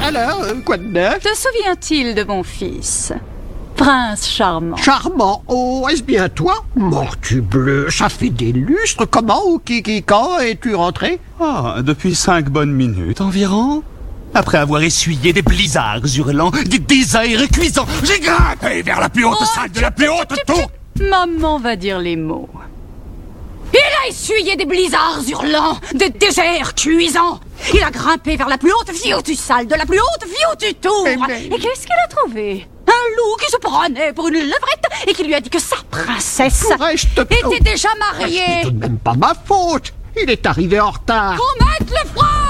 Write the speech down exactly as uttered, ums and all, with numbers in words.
Alors, euh, quoi de neuf? Te souvient-il de mon fils? Prince charmant. Charmant. Oh, est-ce bien toi? Mortu bleu, ça fait des lustres. Comment ou qui, qui, quand es-tu rentré? Ah, depuis cinq bonnes minutes environ. Après avoir essuyé des blizzards hurlants, des déserts cuisants, j'ai grimpé vers la plus haute Oh, salle de la plus haute tour. Maman va dire les mots. Il a essuyé des blizzards hurlants, des déserts cuisants. Il a grimpé vers la plus haute viotue salle de la plus haute viotue tour. Eh ben- Et qu'est-ce qu'il a trouvé? Un loup qui se prenait pour une levrette et qui lui a dit que sa princesse Pourrais-je te... était déjà Oh, mariée. c'est tout de même pas ma faute. Il est arrivé en retard. Qu'on mette le frein!